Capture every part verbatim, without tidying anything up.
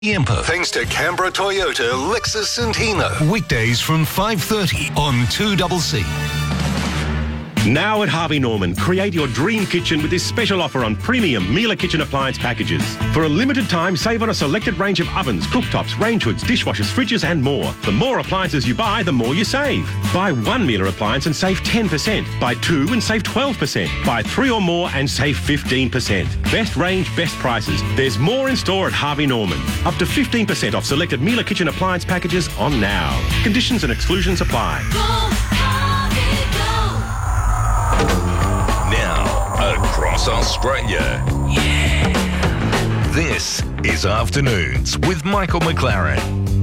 Yempo. Thanks to Canberra Toyota, Lexus and Hino. Weekdays from five thirty on two C C. Now at Harvey Norman, create your dream kitchen with this special offer on premium Miele kitchen appliance packages. For a limited time, save on a selected range of ovens, cooktops, range hoods, dishwashers, fridges and more. The more appliances you buy, the more you save. Buy one Miele appliance and save ten percent. Buy two and save twelve percent. Buy three or more and save fifteen percent. Best range, best prices. There's more in store at Harvey Norman. Up to fifteen percent off selected Miele kitchen appliance packages on now. Conditions and exclusions apply. Across Australia. Yeah. This is Afternoons with Michael McLaren.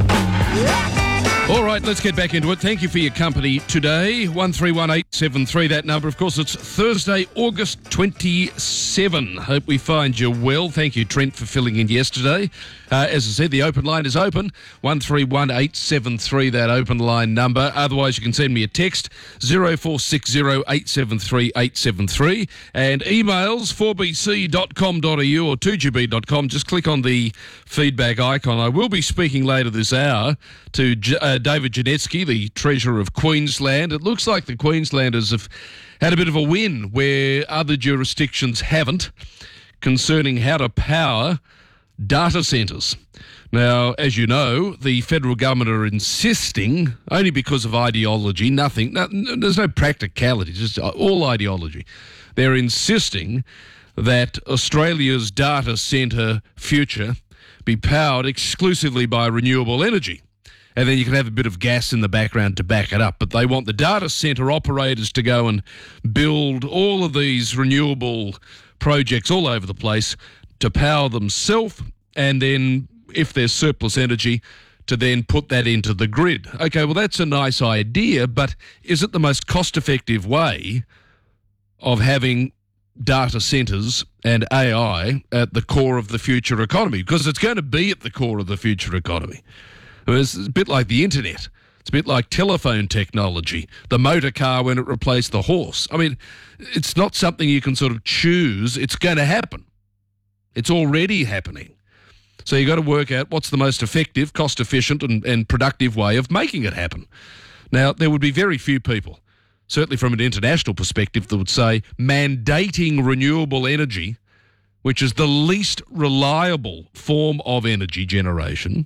All right, let's get back into it. Thank you for your company today. one three one eight seven three, that number. Of course, it's Thursday, August twenty-seventh. Hope we find you well. Thank you, Trent, for filling in yesterday. Uh, as I said, the open line is open. one three one eight seven three, that open line number. Otherwise, you can send me a text, zero four six zero eight seven three eight seven three. And emails, four b c dot com dot a u or two g b dot com. Just click on the feedback icon. I will be speaking later this hour to uh, David Janetsky, the Treasurer of Queensland. It looks like the Queenslanders have had a bit of a win where other jurisdictions haven't, concerning how to power data centres. Now, as you know, the federal government are insisting, only because of ideology, nothing, no, there's no practicality, just all ideology. They're insisting that Australia's data centre future be powered exclusively by renewable energy. And then you can have a bit of gas in the background to back it up. But they want the data centre operators to go and build all of these renewable projects all over the place to power themselves, and then, if there's surplus energy, to then put that into the grid. Okay, well, that's a nice idea, but is it the most cost-effective way of having data centres and A I at the core of the future economy? Because it's going to be at the core of the future economy. It's a bit like the internet. It's a bit like telephone technology, the motor car when it replaced the horse. I mean, it's not something you can sort of choose. It's going to happen. It's already happening. So you've got to work out what's the most effective, cost-efficient and, and productive way of making it happen. Now, there would be very few people, certainly from an international perspective, that would say mandating renewable energy, which is the least reliable form of energy generation,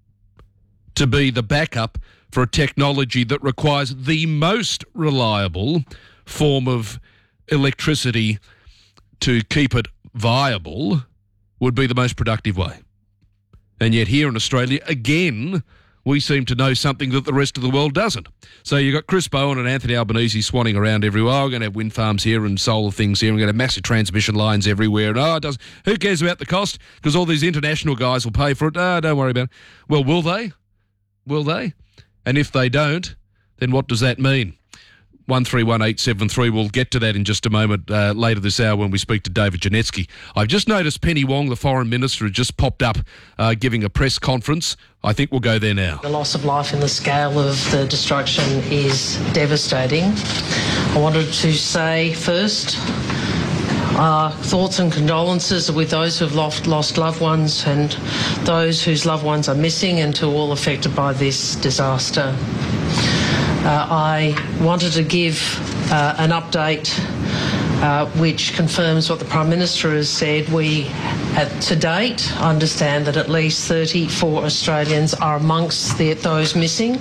to be the backup for a technology that requires the most reliable form of electricity to keep it viable, would be the most productive way. And yet here in Australia, again, we seem to know something that the rest of the world doesn't. So you've got Chris Bowen and Anthony Albanese swanning around everywhere. Oh, we're going to have wind farms here and solar things here. We're going to have massive transmission lines everywhere. And, oh, it does, who cares about the cost? Because all these international guys will pay for it. Oh, don't worry about it. Well, will they? Will they? And if they don't, then what does that mean? one three one eight seven three. We'll get to that in just a moment uh, later this hour when we speak to David Janetsky. I've just noticed Penny Wong, the Foreign Minister, has just popped up uh, giving a press conference. I think we'll go there now. The loss of life and the scale of the destruction is devastating. I wanted to say first, Uh, thoughts and condolences with those who have lost, lost loved ones and those whose loved ones are missing, and to all affected by this disaster. Uh, I wanted to give uh, an update uh, which confirms what the Prime Minister has said. We, at, to date, understand that at least thirty-four Australians are amongst the, those missing.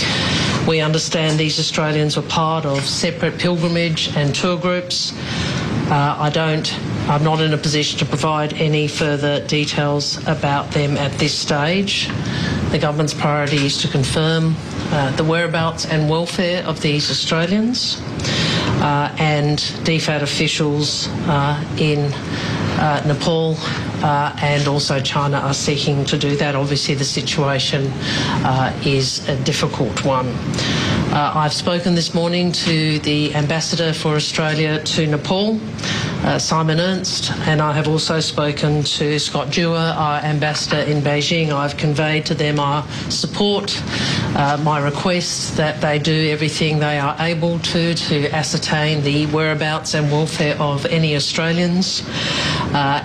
We understand these Australians were part of separate pilgrimage and tour groups. Uh, I don't, I'm not in a position to provide any further details about them at this stage. The government's priority is to confirm uh, the whereabouts and welfare of these Australians, uh, and D FAT officials uh, in uh, Nepal uh, and also China are seeking to do that. Obviously, the situation uh, is a difficult one. Uh, I've spoken this morning to the Ambassador for Australia to Nepal, uh, Simon Ernst, and I have also spoken to Scott Dewar, our Ambassador in Beijing. I've conveyed to them our support, uh, my request that they do everything they are able to to ascertain the whereabouts and welfare of any Australians, uh,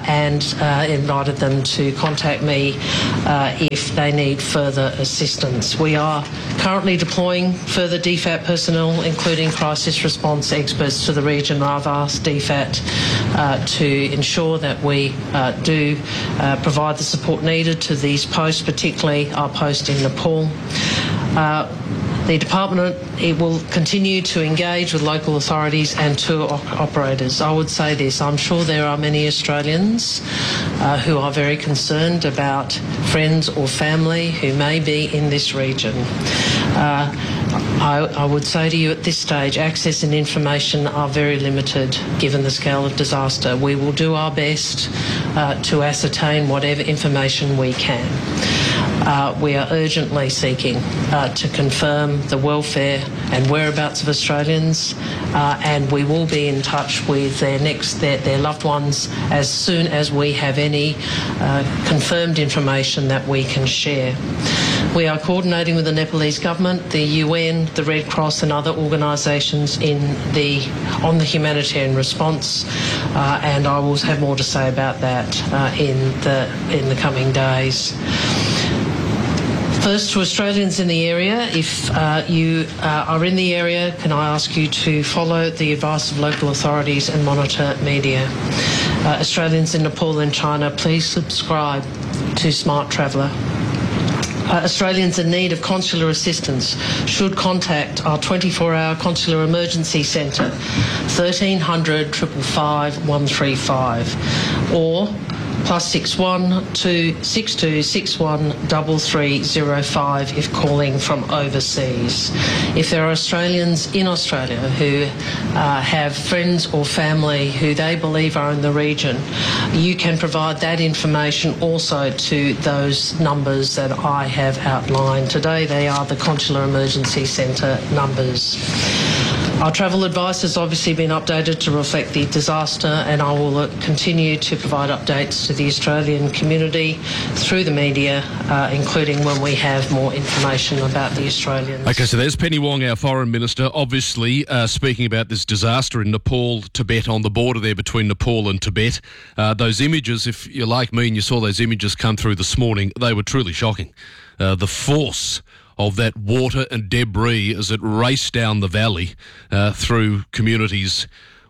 and uh, invited them to contact me uh, if they need further assistance. We are currently deploying further D FAT personnel, including crisis response experts, to the region. I've asked D FAT uh, to ensure that we uh, do uh, provide the support needed to these posts, particularly our post in Nepal. Uh, The department it will continue to engage with local authorities and tour op- operators. I would say this, I'm sure there are many Australians uh, who are very concerned about friends or family who may be in this region. Uh, I, I would say to you at this stage, access and information are very limited given the scale of disaster. We will do our best uh, to ascertain whatever information we can. Uh, we are urgently seeking uh, to confirm the welfare and whereabouts of Australians, uh, and we will be in touch with their next their, their loved ones as soon as we have any uh, confirmed information that we can share. We are coordinating with the Nepalese government, the U N, the Red Cross and other organisations in the on the humanitarian response, uh, and I will have more to say about that uh, in the in the coming days. First, to Australians in the area, if uh, you uh, are in the area, can I ask you to follow the advice of local authorities and monitor media. Uh, Australians in Nepal and China, please subscribe to Smart Traveller. Uh, Australians in need of consular assistance should contact our twenty-four hour consular emergency centre, thirteen hundred, five five five, one three five, or plus six one two six two six one three three zero five if calling from overseas. If there are Australians in Australia who uh, have friends or family who they believe are in the region, you can provide that information also to those numbers that I have outlined. Today they are the Consular Emergency Centre numbers. Our travel advice has obviously been updated to reflect the disaster, and I will continue to provide updates to the Australian community through the media, uh, including when we have more information about the Australians. Okay, so there's Penny Wong, our Foreign Minister, obviously uh, speaking about this disaster in Nepal, Tibet, on the border there between Nepal and Tibet. Uh, those images, if you're like me and you saw those images come through this morning, they were truly shocking. Uh, the force of that water and debris as it raced down the valley uh, through communities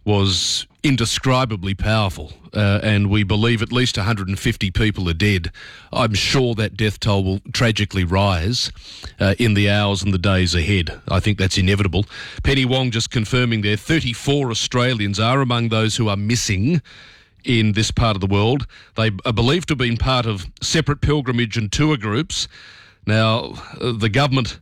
was indescribably powerful, uh, and we believe at least one hundred fifty people are dead. I'm sure that death toll will tragically rise uh, in the hours and the days ahead. I think that's inevitable. Penny Wong just confirming there, thirty-four Australians are among those who are missing in this part of the world. They are believed to have been part of separate pilgrimage and tour groups. Now, uh, the government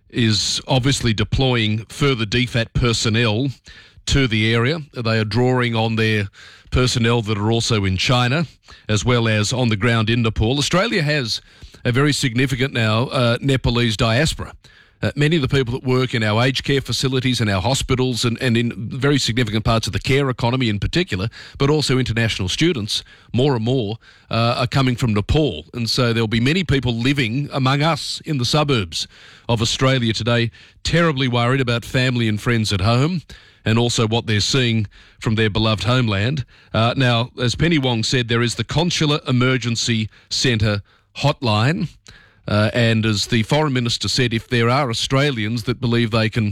is obviously deploying further D FAT personnel to the area. They are drawing on their personnel that are also in China, as well as on the ground in Nepal. Australia has a very significant now uh, Nepalese diaspora. Uh, many of the people that work in our aged care facilities and our hospitals and, and in very significant parts of the care economy in particular, but also international students, more and more, uh, are coming from Nepal. And so there'll be many people living among us in the suburbs of Australia today, terribly worried about family and friends at home and also what they're seeing from their beloved homeland. Uh, now, as Penny Wong said, there is the Consular Emergency Centre hotline. Uh, and as the Foreign Minister said, if there are Australians that believe they can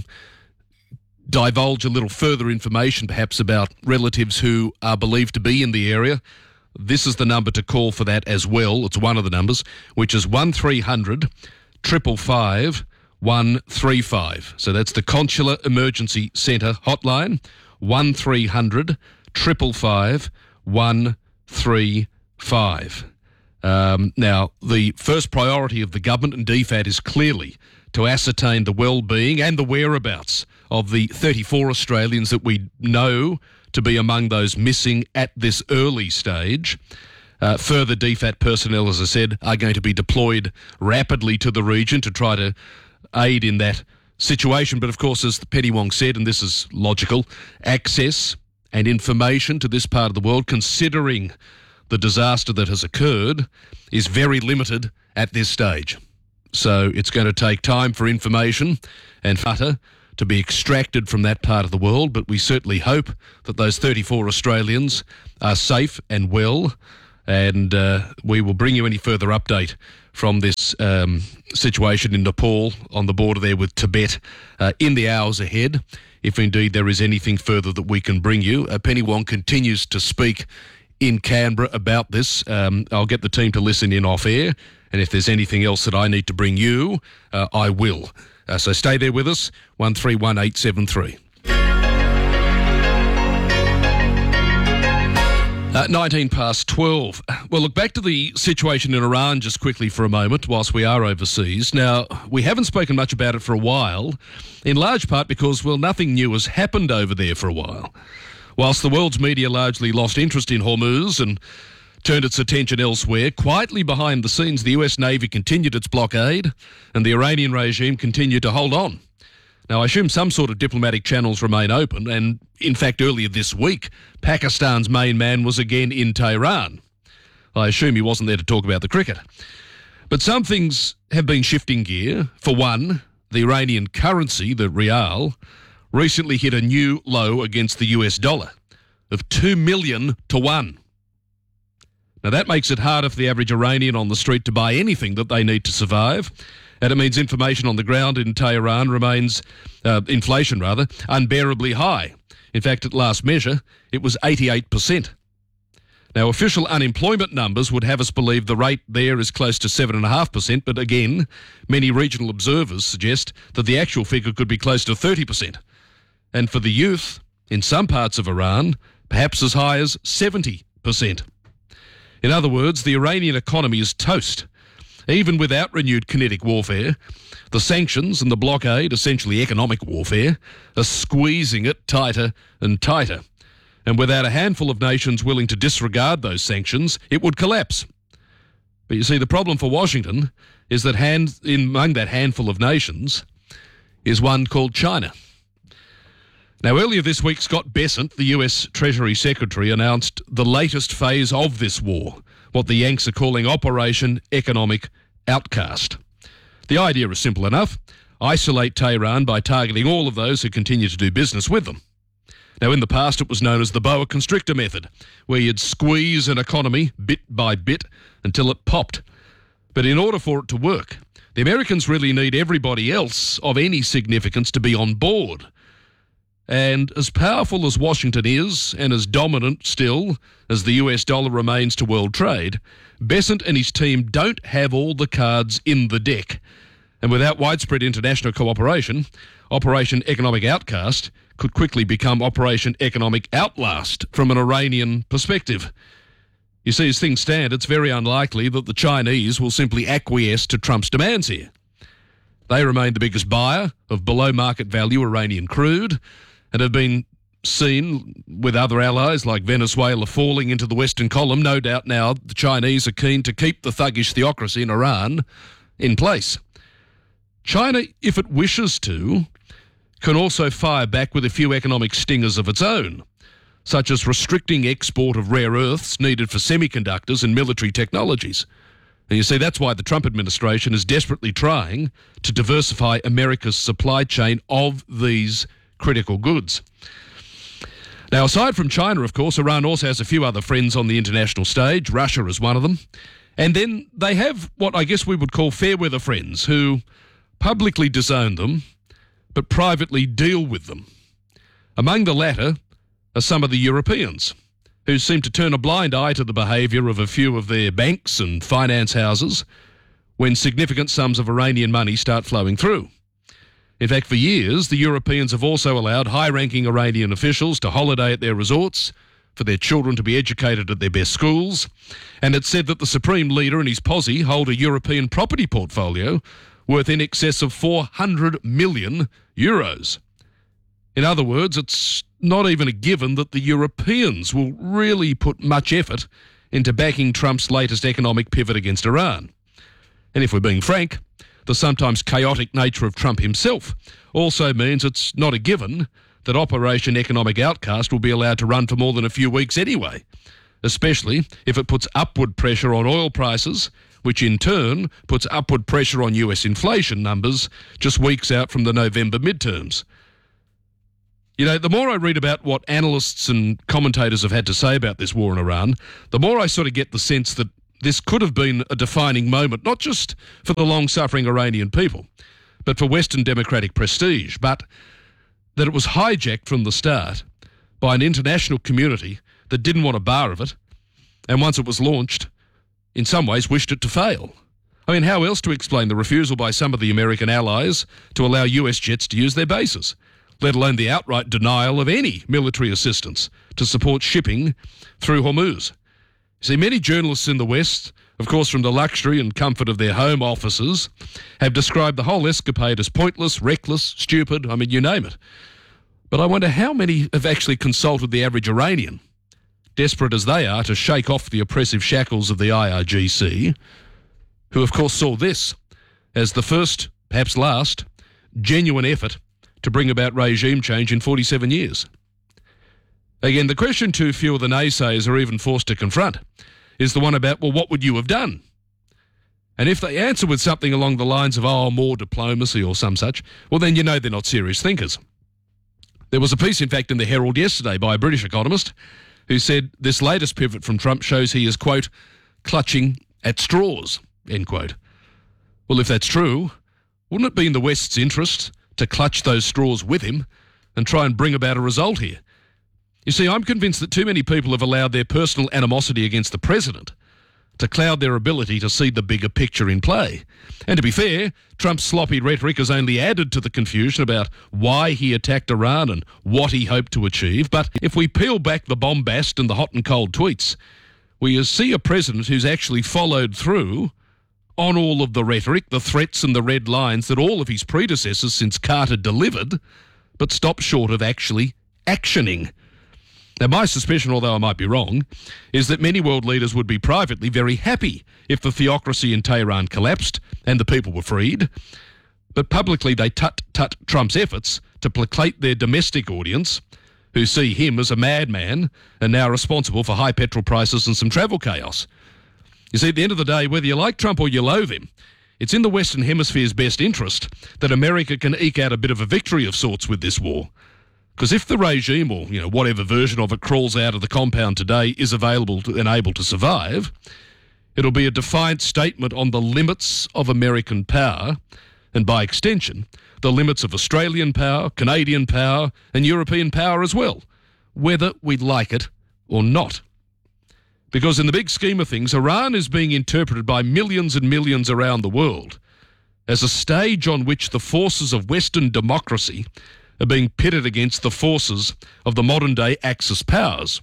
divulge a little further information, perhaps about relatives who are believed to be in the area, this is the number to call for that as well. It's one of the numbers, which is one three hundred, five five five, one three five. So that's the Consular Emergency Centre hotline, one three hundred, five five five, one three five. Um, now, the first priority of the government and D FAT is clearly to ascertain the well-being and the whereabouts of the thirty-four Australians that we know to be among those missing at this early stage. Uh, further D FAT personnel, as I said, are going to be deployed rapidly to the region to try to aid in that situation. But of course, as Penny Wong said, and this is logical, access and information to this part of the world, considering the disaster that has occurred, is very limited at this stage. So it's going to take time for information and F A T A to be extracted from that part of the world, but we certainly hope that those thirty-four Australians are safe and well, and uh, we will bring you any further update from this um, situation in Nepal on the border there with Tibet uh, in the hours ahead, if indeed there is anything further that we can bring you. Uh, Penny Wong continues to speak in Canberra about this. Um, I'll get the team to listen in off air, and if there's anything else that I need to bring you, uh, I will. Uh, so stay there with us, one three one eight seven three. Uh, nineteen past twelve. Well, look, back to the situation in Iran just quickly for a moment whilst we are overseas. Now, we haven't spoken much about it for a while, in large part because, well, nothing new has happened over there for a while. Whilst the world's media largely lost interest in Hormuz and turned its attention elsewhere, quietly behind the scenes, the U S Navy continued its blockade and the Iranian regime continued to hold on. Now, I assume some sort of diplomatic channels remain open, and in fact, earlier this week, Pakistan's main man was again in Tehran. I assume he wasn't there to talk about the cricket. But some things have been shifting gear. For one, the Iranian currency, the rial, recently hit a new low against the U S dollar of two million to one. Now, that makes it harder for the average Iranian on the street to buy anything that they need to survive. And it means information on the ground in Tehran remains, uh, inflation rather, unbearably high. In fact, at last measure, it was eighty-eight percent. Now, official unemployment numbers would have us believe the rate there is close to seven point five percent, but again, many regional observers suggest that the actual figure could be close to thirty percent. And for the youth, in some parts of Iran, perhaps as high as seventy percent. In other words, the Iranian economy is toast. Even without renewed kinetic warfare, the sanctions and the blockade, essentially economic warfare, are squeezing it tighter and tighter. And without a handful of nations willing to disregard those sanctions, it would collapse. But you see, the problem for Washington is that hand, in, among that handful of nations is one called China. Now, earlier this week, Scott Bessent, the U S Treasury Secretary, announced the latest phase of this war, what the Yanks are calling Operation Economic Outcast. The idea is simple enough. Isolate Tehran by targeting all of those who continue to do business with them. Now, in the past, it was known as the boa constrictor method, where you'd squeeze an economy bit by bit until it popped. But in order for it to work, the Americans really need everybody else of any significance to be on board. And as powerful as Washington is, and as dominant still as the U S dollar remains to world trade, Bessent and his team don't have all the cards in the deck. And without widespread international cooperation, Operation Economic Outcast could quickly become Operation Economic Outlast from an Iranian perspective. You see, as things stand, it's very unlikely that the Chinese will simply acquiesce to Trump's demands here. They remain the biggest buyer of below-market value Iranian crude, and have been seen with other allies like Venezuela falling into the Western column. No doubt now the Chinese are keen to keep the thuggish theocracy in Iran in place. China, if it wishes to, can also fire back with a few economic stingers of its own, such as restricting export of rare earths needed for semiconductors and military technologies. And you see, that's why the Trump administration is desperately trying to diversify America's supply chain of these critical goods. Now, aside from China, of course, Iran also has a few other friends on the international stage. Russia is one of them. And then they have what I guess we would call fair weather friends who publicly disown them, but privately deal with them. Among the latter are some of the Europeans, who seem to turn a blind eye to the behaviour of a few of their banks and finance houses when significant sums of Iranian money start flowing through. In fact, for years, the Europeans have also allowed high-ranking Iranian officials to holiday at their resorts, for their children to be educated at their best schools, and it's said that the Supreme Leader and his posse hold a European property portfolio worth in excess of four hundred million euros. In other words, it's not even a given that the Europeans will really put much effort into backing Trump's latest economic pivot against Iran. And if we're being frank, the sometimes chaotic nature of Trump himself also means it's not a given that Operation Economic Outcast will be allowed to run for more than a few weeks anyway, especially if it puts upward pressure on oil prices, which in turn puts upward pressure on U S inflation numbers just weeks out from the November midterms. You know, the more I read about what analysts and commentators have had to say about this war in Iran, the more I sort of get the sense that this could have been a defining moment, not just for the long-suffering Iranian people, but for Western democratic prestige, but that it was hijacked from the start by an international community that didn't want a bar of it, and once it was launched, in some ways wished it to fail. I mean, how else to explain the refusal by some of the American allies to allow U S jets to use their bases, let alone the outright denial of any military assistance to support shipping through Hormuz? See, many journalists in the West, of course from the luxury and comfort of their home offices, have described the whole escapade as pointless, reckless, stupid, I mean, you name it. But I wonder how many have actually consulted the average Iranian, desperate as they are to shake off the oppressive shackles of the I R G C, who of course saw this as the first, perhaps last, genuine effort to bring about regime change in forty-seven years. Again, the question too few of the naysayers are even forced to confront is the one about, well, what would you have done? And if they answer with something along the lines of, oh, more diplomacy or some such, well, then you know they're not serious thinkers. There was a piece, in fact, in the Herald yesterday by a British economist who said this latest pivot from Trump shows he is, quote, clutching at straws, end quote. Well, if that's true, wouldn't it be in the West's interest to clutch those straws with him and try and bring about a result here? You see, I'm convinced that too many people have allowed their personal animosity against the president to cloud their ability to see the bigger picture in play. And to be fair, Trump's sloppy rhetoric has only added to the confusion about why he attacked Iran and what he hoped to achieve. But if we peel back the bombast and the hot and cold tweets, we see a president who's actually followed through on all of the rhetoric, the threats and the red lines that all of his predecessors since Carter delivered, but stopped short of actually actioning. Now, my suspicion, although I might be wrong, is that many world leaders would be privately very happy if the theocracy in Tehran collapsed and the people were freed. But publicly they tut-tut Trump's efforts to placate their domestic audience, who see him as a madman and now responsible for high petrol prices and some travel chaos. You see, at the end of the day, whether you like Trump or you loathe him, it's in the Western Hemisphere's best interest that America can eke out a bit of a victory of sorts with this war. Because if the regime, or you know whatever version of it crawls out of the compound today, is available to, and able to survive, it'll be a defiant statement on the limits of American power, and by extension, the limits of Australian power, Canadian power, and European power as well, whether we like it or not. Because in the big scheme of things, Iran is being interpreted by millions and millions around the world as a stage on which the forces of Western democracy are being pitted against the forces of the modern-day Axis powers.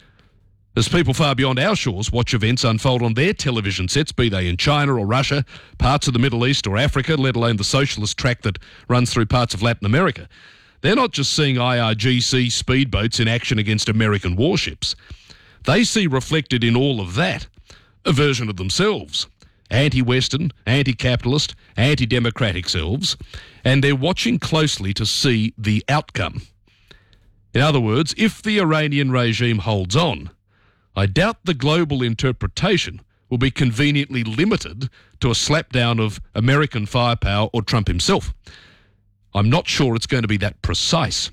As people far beyond our shores watch events unfold on their television sets, be they in China or Russia, parts of the Middle East or Africa, let alone the socialist track that runs through parts of Latin America, they're not just seeing I R G C speedboats in action against American warships. They see reflected in all of that a version of themselves, anti-Western, anti-capitalist, anti-democratic selves, and they're watching closely to see the outcome. In other words, if the Iranian regime holds on, I doubt the global interpretation will be conveniently limited to a slapdown of American firepower or Trump himself. I'm not sure it's going to be that precise.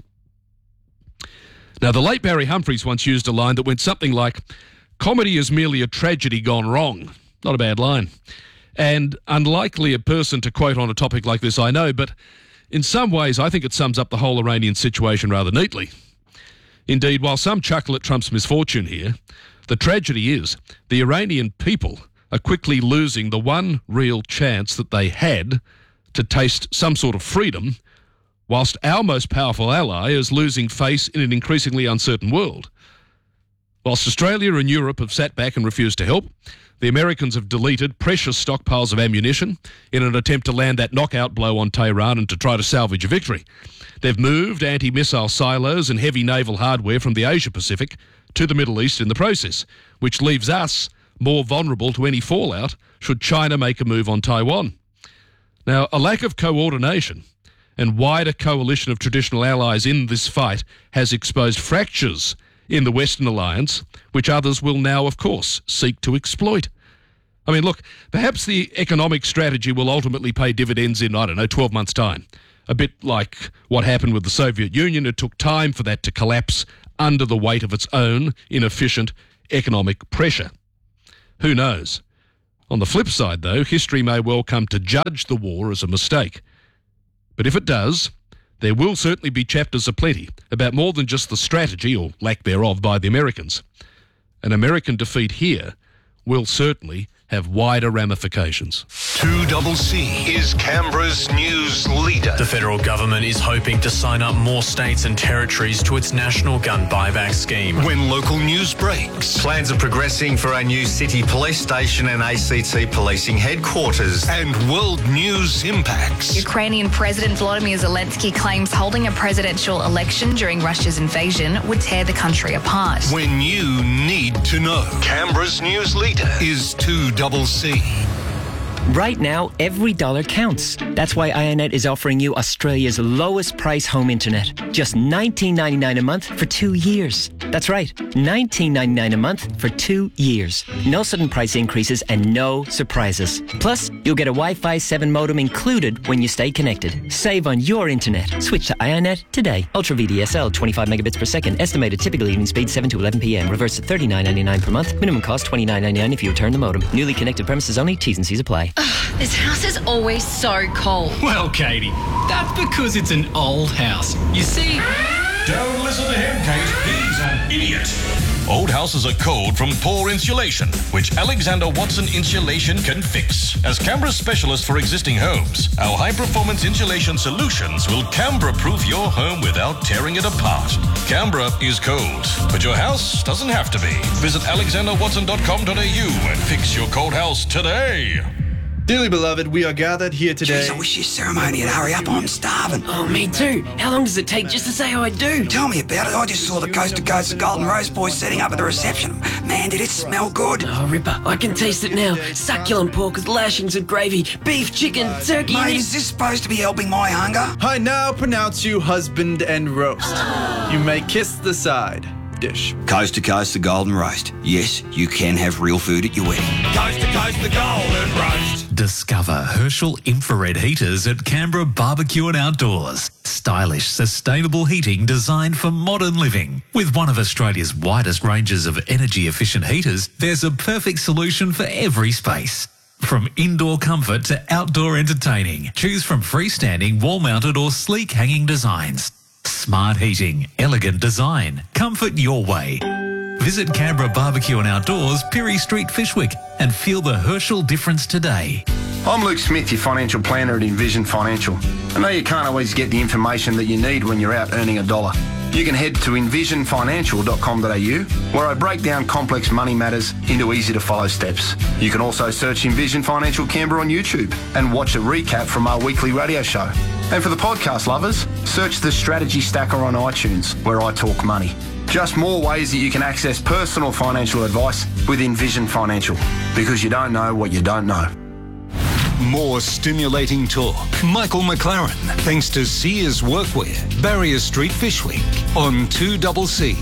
Now, the late Barry Humphries once used a line that went something like, "Comedy is merely a tragedy gone wrong." Not a bad line. And unlikely a person to quote on a topic like this, I know, but in some ways I think it sums up the whole Iranian situation rather neatly. Indeed, while some chuckle at Trump's misfortune here, the tragedy is the Iranian people are quickly losing the one real chance that they had to taste some sort of freedom, whilst our most powerful ally is losing face in an increasingly uncertain world. Whilst Australia and Europe have sat back and refused to help, the Americans have deleted precious stockpiles of ammunition in an attempt to land that knockout blow on Tehran and to try to salvage a victory. They've moved anti-missile silos and heavy naval hardware from the Asia-Pacific to the Middle East in the process, which leaves us more vulnerable to any fallout should China make a move on Taiwan. Now, a lack of coordination and wider coalition of traditional allies in this fight has exposed fractures in the Western alliance, which others will now, of course, seek to exploit. I mean, look, perhaps the economic strategy will ultimately pay dividends in, I don't know, twelve months' time. A bit like what happened with the Soviet Union, it took time for that to collapse under the weight of its own inefficient economic pressure. Who knows? On the flip side, though, history may well come to judge the war as a mistake. But if it does, there will certainly be chapters aplenty about more than just the strategy, or lack thereof, by the Americans. An American defeat here will certainly have wider ramifications. two C C is Canberra's news leader. The federal government is hoping to sign up more states and territories to its national gun buyback scheme. When local news breaks. Plans are progressing for our new city police station and A C T policing headquarters. And world news impacts. Ukrainian President Volodymyr Zelensky claims holding a presidential election during Russia's invasion would tear the country apart. When you need to know. Canberra's news leader is two C C. Right now, every dollar counts. That's why iiNet is offering you Australia's lowest price home internet. Just nineteen ninety-nine a month for two years. That's right, nineteen ninety-nine a month for two years. No sudden price increases and no surprises. Plus, you'll get a Wi-Fi seven modem included when you stay connected. Save on your internet. Switch to iiNet today. Ultra V D S L, twenty-five megabits per second. Estimated typical evening speed seven to eleven p.m. Reverse at thirty-nine ninety-nine per month. Minimum cost twenty-nine ninety-nine if you return the modem. Newly connected premises only. T's and C's apply. Ugh, this house is always so cold. Well, Katie, that's because it's an old house. You see... Don't listen to him, Kate. He's an idiot. Old houses are cold from poor insulation, which Alexander Watson Insulation can fix. As Canberra's specialist for existing homes, our high-performance insulation solutions will Canberra-proof your home without tearing it apart. Canberra is cold, but your house doesn't have to be. Visit alexander watson dot com dot a u and fix your cold house today. Dearly beloved, we are gathered here today. Jeez, I wish your ceremony would hurry up. I'm starving. Oh, me too. How long does it take just to say I do? Tell me about it. I just saw the Coast to Coast the Golden Rose boys setting up at the reception. Man, did it smell good. Oh, Ripper, I can taste it now. Succulent pork with lashings of gravy, beef, chicken, turkey... Mate, is this supposed to be helping my hunger? I now pronounce you husband and roast. You may kiss the side dish. Coast to Coast the Golden Roast. Yes, you can have real food at your wedding. Coast to Coast the Golden Roast. Discover Herschel infrared heaters at Canberra Barbecue and Outdoors. Stylish, sustainable heating designed for modern living. With one of Australia's widest ranges of energy-efficient heaters, there's a perfect solution for every space. From indoor comfort to outdoor entertaining, choose from freestanding, wall-mounted or sleek hanging designs. Smart heating, elegant design, comfort your way. Visit Canberra Barbecue and Outdoors, Pirie Street, Fishwick, and feel the Herschel difference today. I'm Luke Smith, your financial planner at Envision Financial. I know you can't always get the information that you need when you're out earning a dollar. You can head to envision financial dot com dot a u, where I break down complex money matters into easy-to-follow steps. You can also search Envision Financial Canberra on YouTube and watch a recap from our weekly radio show. And for the podcast lovers, search the Strategy Stacker on iTunes, where I talk money. Just more ways that you can access personal financial advice with Envision Financial, because you don't know what you don't know. More stimulating talk. Michael McLaren, thanks to Sears Workwear, Barrier Street, Fishwick, on two C C.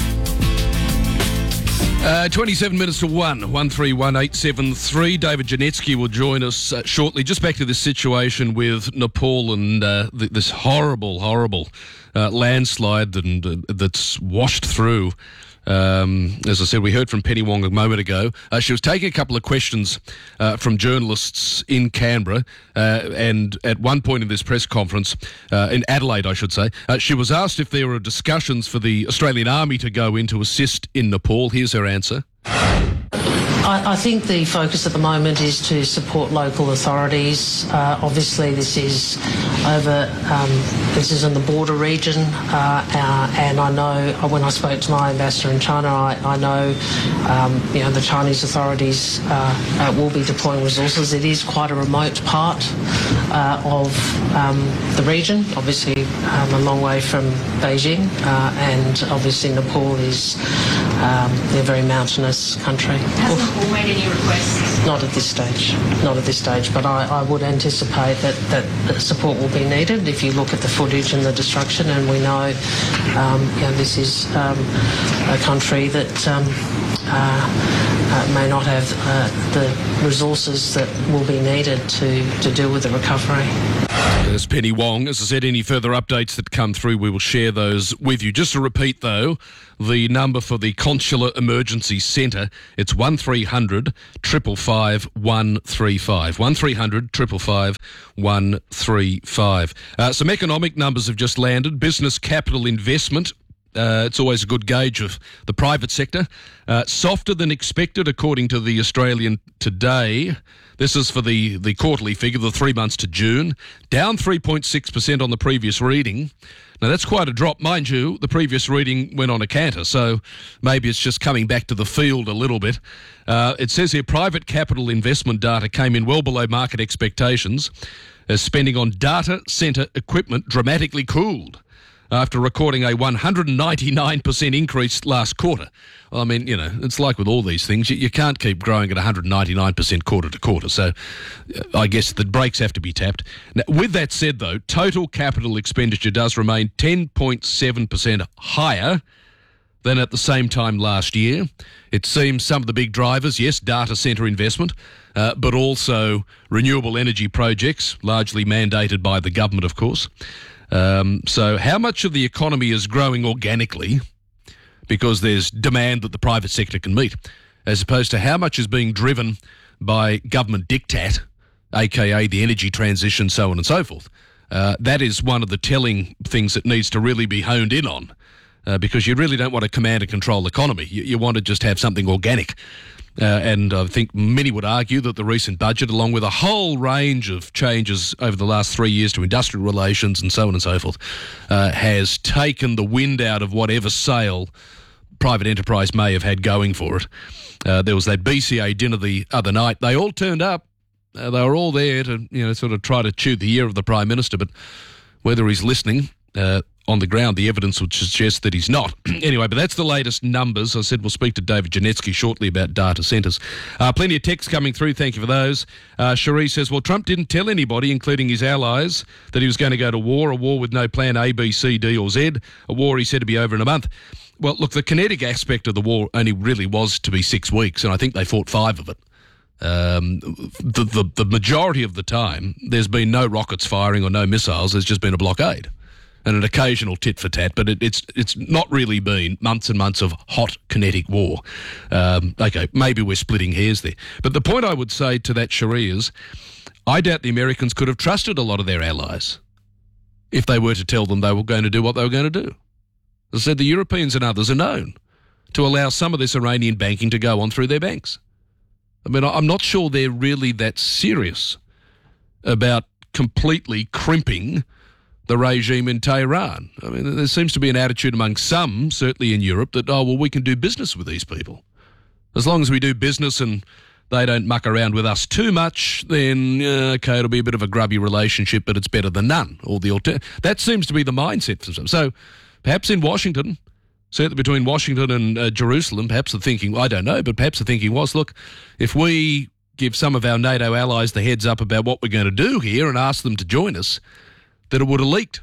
Uh, twenty-seven minutes to one, one three one eight seven three. David Janetsky will join us uh, shortly. Just back to this situation with Nepal and uh, th- this horrible, horrible uh, landslide that, uh, that's washed through. Um, as I said, we heard from Penny Wong a moment ago. Uh, she was taking a couple of questions uh, from journalists in Canberra, uh, and at one point in this press conference, uh, in Adelaide, I should say, uh, she was asked if there were discussions for the Australian Army to go in to assist in Nepal. Here's her answer. I, I think the focus at the moment is to support local authorities. Uh, obviously, this is over. Um, this is in the border region, uh, uh, and I know when I spoke to my ambassador in China, I, I know um, you know the Chinese authorities uh, uh, will be deploying resources. It is quite a remote part uh, of um, the region. Obviously, um, a long way from Beijing, uh, and obviously Nepal is um, a very mountainous country. Hasn't Nepal made any requests? Not at this stage. Not at this stage. But I, I would anticipate that, that support will be needed if you look at the footage and the destruction. And we know, um, you know, this is um, a country that um, uh, uh, may not have uh, the resources that will be needed to, to deal with the recovery. There's Penny Wong. As I said, any further updates that come through, we will share those with you. Just to repeat, though, the number for the Consular Emergency Centre, it's one three hundred, five five five, one three five. one three hundred, five five five, one three five. Uh, some economic numbers have just landed. Business capital investment. Uh, it's always a good gauge of the private sector. Uh, softer than expected, according to the Australian Today. This is for the, the quarterly figure, the three months to June. Down three point six percent on the previous reading. Now, that's quite a drop. Mind you, the previous reading went on a canter, so maybe it's just coming back to the field a little bit. Uh, it says here private capital investment data came in well below market expectations as spending on data centre equipment dramatically cooled after recording a one hundred ninety-nine percent increase last quarter. I mean, you know, it's like with all these things, you, you can't keep growing at one hundred ninety-nine percent quarter to quarter, so I guess the brakes have to be tapped. Now, with that said, though, total capital expenditure does remain ten point seven percent higher than at the same time last year. It seems some of the big drivers, yes, data centre investment, uh, but also renewable energy projects, largely mandated by the government, of course. Um, so how much of the economy is growing organically because there's demand that the private sector can meet, as opposed to how much is being driven by government diktat, aka the energy transition, so on and so forth. Uh, that is one of the telling things that needs to really be honed in on, uh, because you really don't want a command and control economy. You, you want to just have something organic. Uh, and I think many would argue that the recent budget, along with a whole range of changes over the last three years to industrial relations and so on and so forth, uh, has taken the wind out of whatever sail private enterprise may have had going for it. Uh, there was that B C A dinner the other night. They all turned up. Uh, they were all there to, you know, sort of try to chew the ear of the Prime Minister, but whether he's listening uh, on the ground, the evidence would suggest that he's not. Anyway, but that's the latest numbers. I said we'll speak to David Janetsky shortly about data centres. Uh, plenty of texts coming through. Thank you for those. Uh, Cherie says, well, Trump didn't tell anybody, including his allies, that he was going to go to war, a war with no plan A, B, C, D or Z, a war he said to be over in a month. Well, look, the kinetic aspect of the war only really was to be six weeks, and I think they fought five of it. Um, the, the, the majority of the time, there's been no rockets firing or no missiles. There's just been a blockade and an occasional tit for tat, but it, it's it's not really been months and months of hot kinetic war. Um, okay, maybe we're splitting hairs there. But the point I would say to that, Cherie, is I doubt the Americans could have trusted a lot of their allies if they were to tell them they were going to do what they were going to do. As I said, the Europeans and others are known to allow some of this Iranian banking to go on through their banks. I mean, I'm not sure they're really that serious about completely crimping the regime in Tehran. I mean, there seems to be an attitude among some, certainly in Europe, that, oh, well, we can do business with these people. As long as we do business and they don't muck around with us too much, then, uh, okay, it'll be a bit of a grubby relationship, but it's better than none. Or the alter- That seems to be the mindset for some. So perhaps in Washington, certainly between Washington and uh, Jerusalem, perhaps the thinking, I don't know, but perhaps the thinking was, look, if we give some of our NATO allies the heads up about what we're going to do here and ask them to join us, that it would have leaked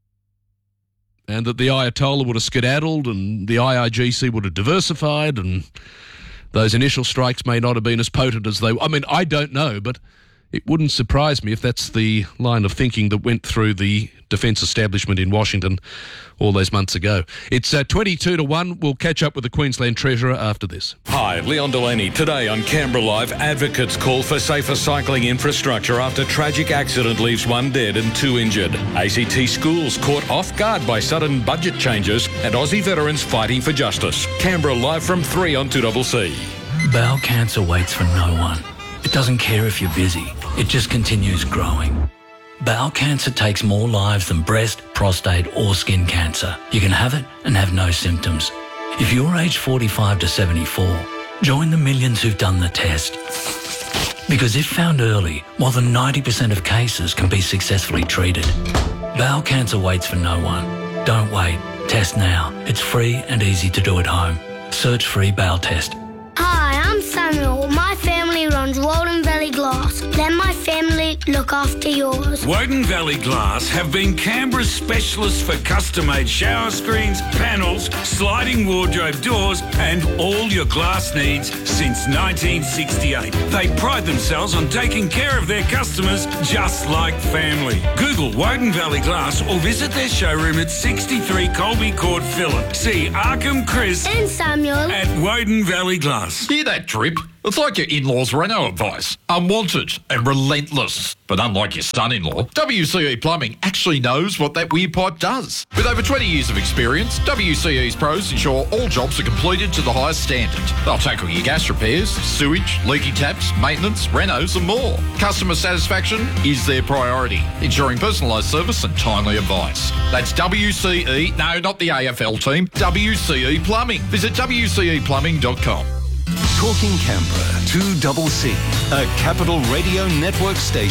and that the Ayatollah would have skedaddled and the I R G C would have diversified and those initial strikes may not have been as potent as they... I mean, I don't know, but it wouldn't surprise me if that's the line of thinking that went through the defence establishment in Washington all those months ago. It's uh, twenty-two to one. We'll catch up with the Queensland Treasurer after this. Hi, Leon Delaney. Today on Canberra Live, advocates call for safer cycling infrastructure after tragic accident leaves one dead and two injured. A C T schools caught off guard by sudden budget changes and Aussie veterans fighting for justice. Canberra Live from three on two C C. Bowel cancer waits for no one. It doesn't care if you're busy. It just continues growing. Bowel cancer takes more lives than breast, prostate or skin cancer. You can have it and have no symptoms. If you're aged forty-five to seventy-four, join the millions who've done the test. Because if found early, more than ninety percent of cases can be successfully treated. Bowel cancer waits for no one. Don't wait. Test now. It's free and easy to do at home. Search free bowel test. Hi, I'm Samuel. My family runs Walden Valley Glass. Let my family look look after yours. Woden Valley Glass have been Canberra's specialists for custom-made shower screens, panels, sliding wardrobe doors and all your glass needs since nineteen sixty-eight. They pride themselves on taking care of their customers just like family. Google Woden Valley Glass or visit their showroom at sixty-three Colby Court, Phillip. See Arkham, Chris and Samuel at Woden Valley Glass. Hear that drip? It's like your in-laws' reno advice. Unwanted and relentless. But unlike your son-in-law, W C E Plumbing actually knows what that weird pipe does. With over twenty years of experience, W C E's pros ensure all jobs are completed to the highest standard. They'll tackle your gas repairs, sewage, leaky taps, maintenance, renos and more. Customer satisfaction is their priority, ensuring personalised service and timely advice. That's W C E, no, not the A F L team, W C E Plumbing. Visit W C E plumbing dot com. Talking Canberra, two C C, a Capital Radio Network station.